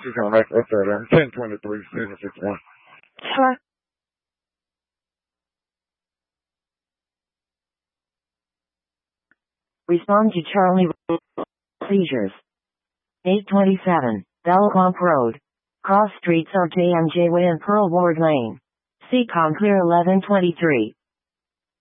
She's gonna make us at 1023-761. Sure. Respond to Charlie. Seizures. 827, Bellecombe Road. Cross streets of JMJ Way and Pearl Ward Lane. Seacom clear 1123.